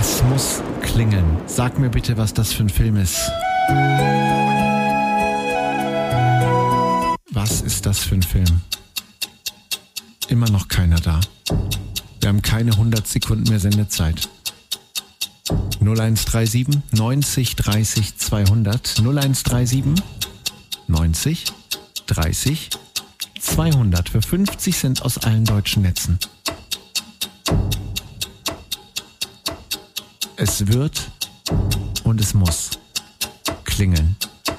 Es muss klingeln. Sag mir bitte, was das für ein Film ist. Was ist das für ein Film? Immer noch keiner da. Wir haben keine 100 Sekunden mehr Sendezeit. 0137 90 30 200. 0137 90 30 200 für 50 Cent aus allen deutschen Netzen. Es wird und es muss klingeln.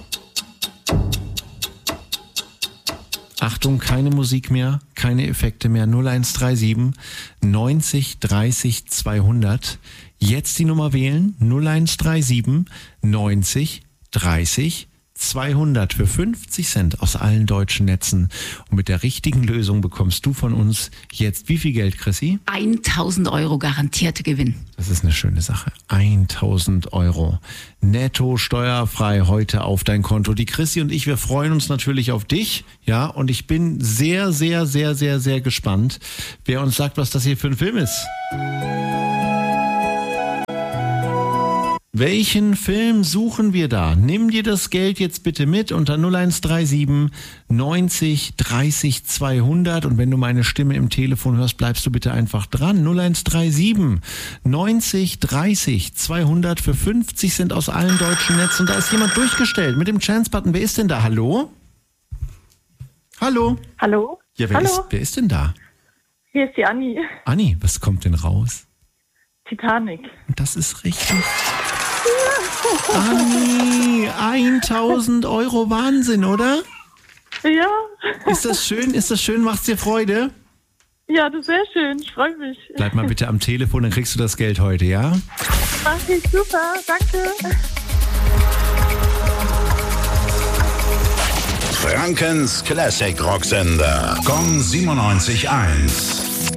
Achtung, keine Musik mehr, keine Effekte mehr. 0137 90 30 200. Jetzt die Nummer wählen. 0137 90 30 200 für 50 Cent aus allen deutschen Netzen. Und mit der richtigen Lösung bekommst du von uns jetzt wie viel Geld, Chrissy? 1.000 Euro garantierte Gewinn. Das ist eine schöne Sache. 1.000 Euro netto steuerfrei heute auf dein Konto. Die Chrissy und ich, wir freuen uns natürlich auf dich. Ja, und ich bin sehr, sehr, sehr, sehr, sehr gespannt, wer uns sagt, was das hier für ein Film ist. Welchen Film suchen wir da? Nimm dir das Geld jetzt bitte mit unter 0137 90 30 200 und wenn du meine Stimme im Telefon hörst, bleibst du bitte einfach dran. 0137 90 30 200 für 50 Cent aus allen deutschen Netzen. Und da ist jemand durchgestellt mit dem Chance-Button. Wer ist denn da? Hallo? Hallo? Hallo? Ja, wer ist denn da? Hier ist die Anni. Anni, was kommt denn raus? Titanic. Das ist richtig. Anni, 1.000 Euro, Wahnsinn, oder? Ja. Ist das schön? Ist das schön? Macht's dir Freude? Ja, das ist sehr schön. Ich freue mich. Bleib mal bitte am Telefon, dann kriegst du das Geld heute, ja? Mach ich, super. Danke. Frankens Classic Rocksender. Gong 97.1.